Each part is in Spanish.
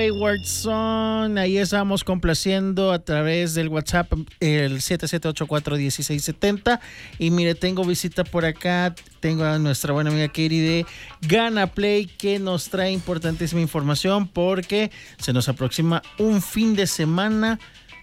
Wayward Son, ahí estamos complaciendo a través del WhatsApp, el 77841670. Y mire, tengo visita por acá, tengo a nuestra buena amiga Katie de Gana Play, que nos trae importantísima información porque se nos aproxima un fin de semana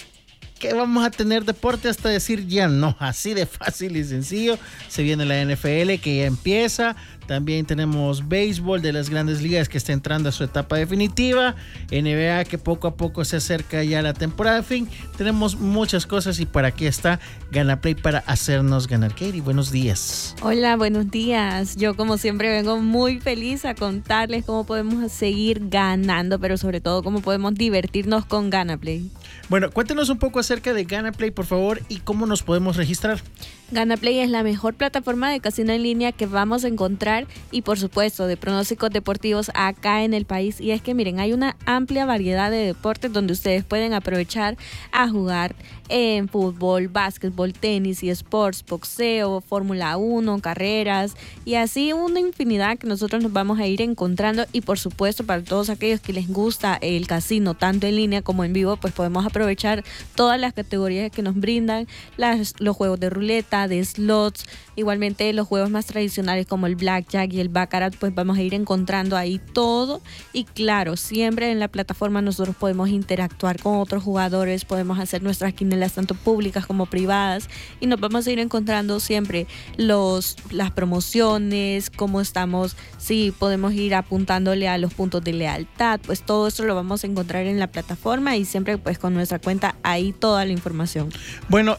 que vamos a tener deporte hasta decir ya no, así de fácil y sencillo. Se viene la NFL que ya empieza, también tenemos béisbol de las grandes ligas que está entrando a su etapa definitiva, NBA que poco a poco se acerca ya la temporada de fin. Tenemos muchas cosas y por aquí está Gana Play para hacernos ganar. Katie, buenos días. Hola, buenos días. Yo como siempre vengo muy feliz a contarles cómo podemos seguir ganando, pero sobre todo cómo podemos divertirnos con Gana Play. Bueno, cuéntenos un poco acerca de Gana Play, por favor, y cómo nos podemos registrar. Gana Play es la mejor plataforma de casino en línea que vamos a encontrar y por supuesto de pronósticos deportivos acá en el país. Y es que miren, hay una amplia variedad de deportes donde ustedes pueden aprovechar a jugar en fútbol, básquetbol, tenis y sports, boxeo, Fórmula 1, carreras y así una infinidad que nosotros nos vamos a ir encontrando. Y por supuesto para todos aquellos que les gusta el casino tanto en línea como en vivo, pues podemos aprovechar todas las categorías que nos brindan, los juegos de ruleta, de slots, igualmente los juegos más tradicionales como el blackjack y el baccarat, pues vamos a ir encontrando ahí todo. Y claro, siempre en la plataforma nosotros podemos interactuar con otros jugadores, podemos hacer nuestras quinielas tanto públicas como privadas y nos vamos a ir encontrando siempre las promociones, cómo estamos, si podemos ir apuntándole a los puntos de lealtad, pues todo esto lo vamos a encontrar en la plataforma y siempre pues con nuestra cuenta ahí toda la información. Bueno,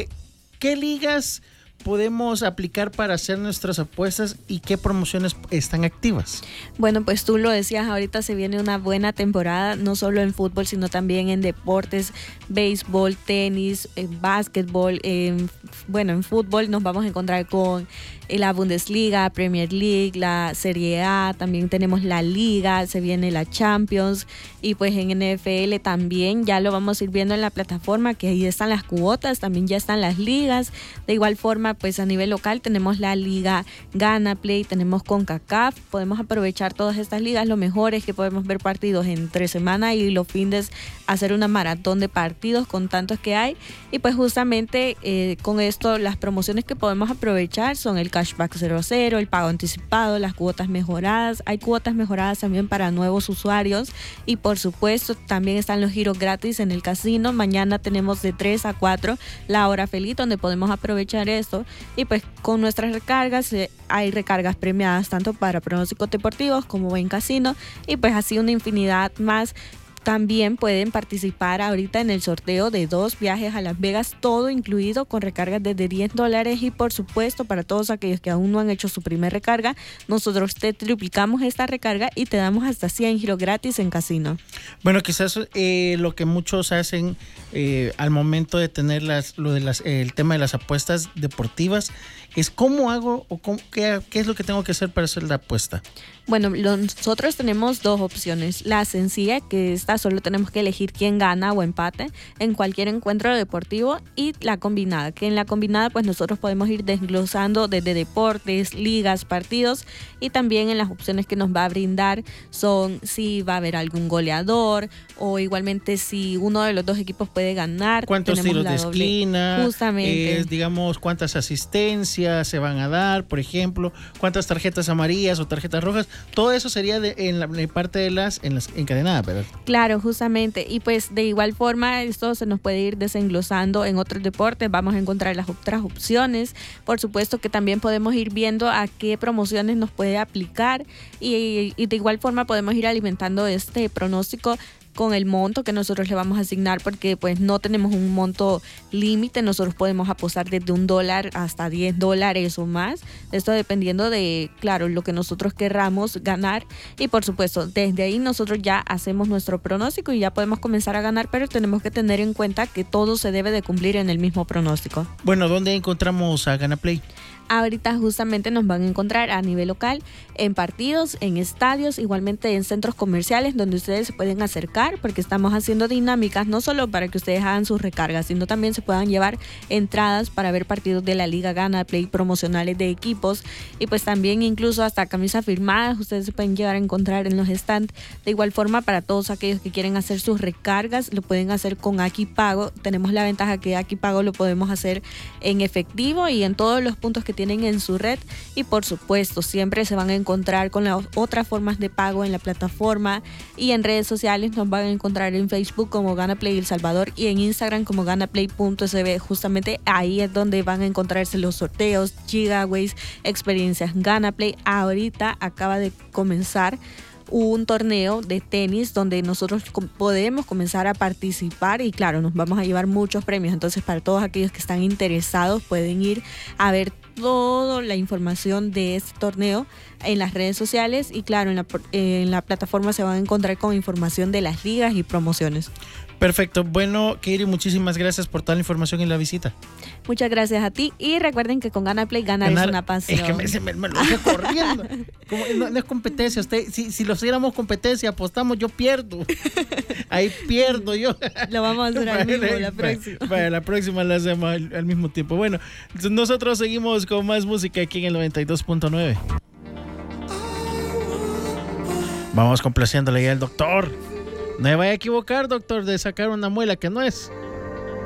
¿qué ligas podemos aplicar para hacer nuestras apuestas y qué promociones están activas? Bueno, pues tú lo decías, ahorita se viene una buena temporada, no solo en fútbol, sino también en deportes, béisbol, tenis, básquetbol, en fútbol nos vamos a encontrar con la Bundesliga, Premier League, la Serie A, también tenemos la Liga, se viene la Champions y pues en NFL también ya lo vamos a ir viendo en la plataforma que ahí están las cuotas, también ya están las ligas. De igual forma pues a nivel local tenemos la Liga Gana Play, tenemos CONCACAF, podemos aprovechar todas estas ligas. Lo mejor es que podemos ver partidos entre semana y los fines hacer una maratón de partidos con tantos que hay y pues justamente con esto las promociones que podemos aprovechar son el cashback 0-0, el pago anticipado, las cuotas mejoradas. Hay cuotas mejoradas también para nuevos usuarios y por supuesto también están los giros gratis en el casino. Mañana tenemos de 3 a 4 la hora feliz donde podemos aprovechar esto y pues con nuestras recargas hay recargas premiadas tanto para pronósticos deportivos como en casino y pues así una infinidad más. También pueden participar ahorita en el sorteo de 2 viajes a Las Vegas, todo incluido con recargas desde $10 y por supuesto para todos aquellos que aún no han hecho su primer recarga, nosotros te triplicamos esta recarga y te damos hasta 100 giros gratis en casino. Bueno, quizás lo que muchos hacen al momento de tener el tema de las apuestas deportivas es cómo hago o qué es lo que tengo que hacer para hacer la apuesta. Bueno, nosotros tenemos 2 opciones. La sencilla, que esta solo tenemos que elegir quién gana o empate en cualquier encuentro deportivo, y la combinada, que en la combinada pues nosotros podemos ir desglosando desde deportes, ligas, partidos, y también en las opciones que nos va a brindar son si va a haber algún goleador o igualmente si uno de los 2 equipos puede ganar. ¿Cuántos tiros de esquina? Justamente. Digamos, cuántas asistencias se van a dar, por ejemplo, cuántas tarjetas amarillas o tarjetas rojas. Todo eso sería en la parte de las encadenadas, ¿verdad? Claro, justamente. Y pues de igual forma esto se nos puede ir desenglosando en otros deportes. Vamos a encontrar las otras opciones. Por supuesto que también podemos ir viendo a qué promociones nos puede aplicar y de igual forma podemos ir alimentando este pronóstico con el monto que nosotros le vamos a asignar, porque pues no tenemos un monto límite. Nosotros podemos apostar desde $1 hasta $10 o más, esto dependiendo de, claro, lo que nosotros querramos ganar, y por supuesto desde ahí nosotros ya hacemos nuestro pronóstico y ya podemos comenzar a ganar, pero tenemos que tener en cuenta que todo se debe de cumplir en el mismo pronóstico. Bueno, ¿dónde encontramos a Gana Play? Ahorita justamente nos van a encontrar a nivel local en partidos, en estadios, igualmente en centros comerciales donde ustedes se pueden acercar porque estamos haciendo dinámicas no solo para que ustedes hagan sus recargas, sino también se puedan llevar entradas para ver partidos de la Liga Gana Play promocionales de equipos y pues también incluso hasta camisas firmadas ustedes se pueden llegar a encontrar en los stands. De igual forma, para todos aquellos que quieren hacer sus recargas, lo pueden hacer con Akipago. Tenemos la ventaja que Akipago lo podemos hacer en efectivo y en todos los puntos que tienen en su red, y por supuesto siempre se van a encontrar con las otras formas de pago en la plataforma, y en redes sociales nos van a encontrar en Facebook como GanaPlay El Salvador y en Instagram como ganaplay.sb. justamente ahí es donde van a encontrarse los sorteos, giveaways, experiencias. GanaPlay ahorita acaba de comenzar un torneo de tenis donde nosotros podemos comenzar a participar y claro, nos vamos a llevar muchos premios. Entonces, para todos aquellos que están interesados, pueden ir a ver toda la información de este torneo en las redes sociales y claro, en la plataforma se van a encontrar con información de las ligas y promociones. Perfecto. Bueno, Katie, muchísimas gracias por toda la información y la visita. Muchas gracias a ti y recuerden que con GanaPlay ganar es una pasión. Es que me lo estoy corriendo. No es competencia. Si lo hiciéramos competencia, apostamos, yo pierdo. Ahí pierdo yo. Lo vamos a hacer al mismo, la próxima. Para la próxima la hacemos al mismo tiempo. Bueno, nosotros seguimos con más música aquí en el 92.9. Vamos complaciéndole ya al doctor. No me vaya a equivocar, doctor, de sacar una muela que no es.